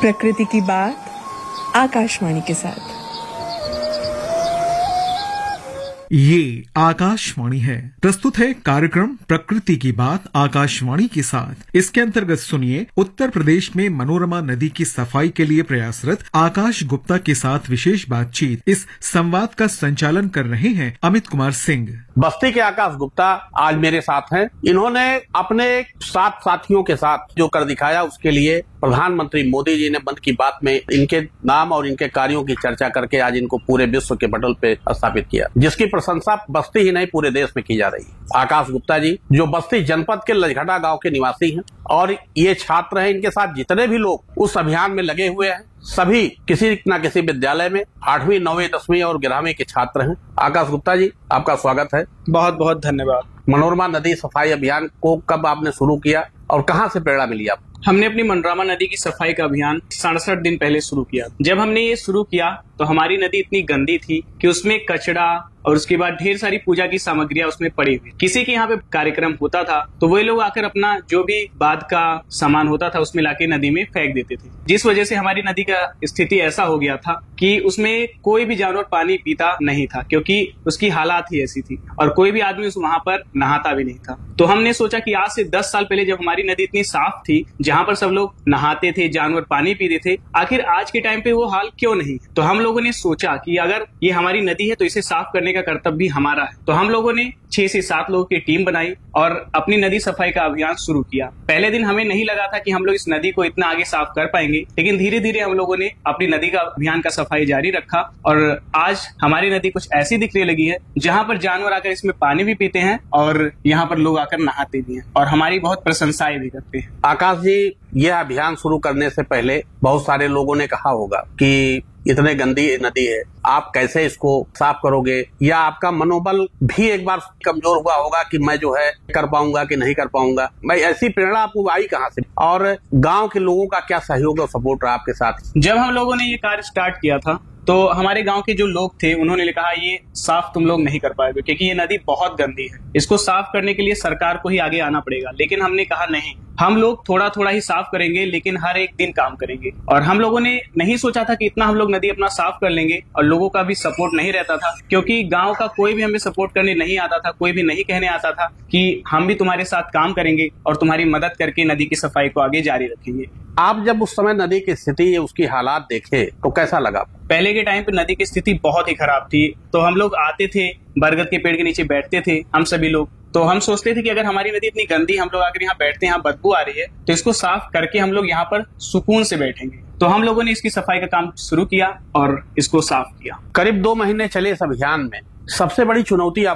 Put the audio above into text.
प्रकृति की बात आकाशवाणी के साथ। ये आकाशवाणी है। प्रस्तुत है कार्यक्रम प्रकृति की बात आकाशवाणी के साथ। इसके अंतर्गत सुनिए उत्तर प्रदेश में मनोरमा नदी की सफाई के लिए प्रयासरत आकाश गुप्ता के साथ विशेष बातचीत। इस संवाद का संचालन कर रहे हैं अमित कुमार सिंह। बस्ती के आकाश गुप्ता आज मेरे साथ हैं। इन्होंने अपने 7 साथियों के साथ जो कर दिखाया, उसके लिए प्रधानमंत्री मोदी जी ने मन की बात में इनके नाम और इनके कार्यों की चर्चा करके आज इनको पूरे विश्व के पटल पे स्थापित किया, जिसकी प्रशंसा बस्ती ही नहीं पूरे देश में की जा रही है। आकाश गुप्ता जी जो बस्ती जनपद के लजघटा गांव के निवासी हैं और ये छात्र हैं, इनके साथ जितने भी लोग उस अभियान में लगे हुए हैं सभी किसी न किसी विद्यालय में 8वीं, 9वीं, 10वीं और 11वीं के छात्र हैं। आकाश गुप्ता जी, आपका स्वागत है। बहुत बहुत धन्यवाद। मनोरमा नदी सफाई अभियान को कब आपने शुरू किया और कहां से प्रेरणा मिली आपको? हमने अपनी मनोरमा नदी की सफाई का अभियान 67 दिन पहले शुरू किया। जब हमने ये शुरू किया तो हमारी नदी इतनी गंदी थी कि उसमें कचरा और उसके बाद ढेर सारी पूजा की सामग्रियां उसमें पड़ी हुई। किसी के यहाँ पे कार्यक्रम होता था तो वही लोग आकर अपना जो भी बाद का सामान होता था उसमें लाके नदी में फेंक देते थे, जिस वजह से हमारी नदी का स्थिति ऐसा हो गया था कि उसमें कोई भी जानवर पानी पीता नहीं था, क्योंकि उसकी हालात ही ऐसी थी और कोई भी आदमी उस वहां पर नहाता भी नहीं था। तो हमने सोचा कि आज से 10 साल पहले जब हमारी नदी इतनी साफ थी, जहां पर सब लोग नहाते थे, जानवर पानी पीते थे, आखिर आज के टाइम पे वो हाल क्यों नहीं? तो हम लोगों ने सोचा कि अगर ये हमारी नदी है तो इसे साफ करने का कर्तव्य भी हमारा है। तो हम लोगों ने 6 से 7 लोगों की टीम बनाई और अपनी नदी सफाई का अभियान शुरू किया। पहले दिन हमें नहीं लगा था कि हम लोग इस नदी को इतना आगे साफ कर पाएंगे, लेकिन धीरे धीरे हम लोगों ने अपनी नदी का अभियान का सफाई जारी रखा और आज हमारी नदी कुछ ऐसी दिखने लगी है जहां पर जानवर आकर इसमें पानी भी पीते हैं और यहाँ पर लोग आकर नहाते भी हैं और हमारी बहुत प्रशंसाएं भी करते हैं। आकाश जी, यह अभियान शुरू करने से पहले बहुत सारे लोगों ने कहा होगा कि इतने गंदी नदी है, आप कैसे इसको साफ करोगे, या आपका मनोबल भी एक बार कमजोर हुआ होगा कि मैं जो है कर पाऊंगा कि नहीं कर पाऊंगा। मैं ऐसी प्रेरणा आपको आई कहाँ से और गांव के लोगों का क्या सहयोग और सपोर्ट रहा आपके साथ? जब हम लोगों ने ये कार्य स्टार्ट किया था तो हमारे गांव के जो लोग थे उन्होंने कहा ये साफ तुम लोग नहीं कर पाएंगे क्योंकि ये नदी बहुत गंदी है, इसको साफ करने के लिए सरकार को ही आगे आना पड़ेगा। लेकिन हमने कहा नहीं, हम लोग थोड़ा थोड़ा ही साफ करेंगे लेकिन हर एक दिन काम करेंगे। और हम लोगों ने नहीं सोचा था कि इतना हम लोग नदी अपना साफ कर लेंगे और लोगों का भी सपोर्ट नहीं रहता था, क्योंकि गांव का कोई भी हमें सपोर्ट करने नहीं आता था, कोई भी नहीं कहने आता था कि हम भी तुम्हारे साथ काम करेंगे और तुम्हारी मदद करके नदी की सफाई को आगे जारी रखेंगे। आप जब उस समय नदी की स्थिति, उसकी हालात देखे तो कैसा लगा? पहले के टाइम पे नदी की स्थिति बहुत ही खराब थी। तो हम लोग आते थे, बरगद के पेड़ के नीचे बैठते थे हम सभी लोग, तो हम सोचते थे कि अगर हमारी नदी इतनी गंदी, हम लोग आकर यहाँ बैठते हैं, यहाँ बदबू आ रही है, तो इसको साफ करके हम लोग यहाँ पर सुकून से बैठेंगे। तो हम लोगों ने इसकी सफाई का काम शुरू किया और इसको साफ किया। करीब 2 महीने चले इस अभियान में सबसे बड़ी चुनौती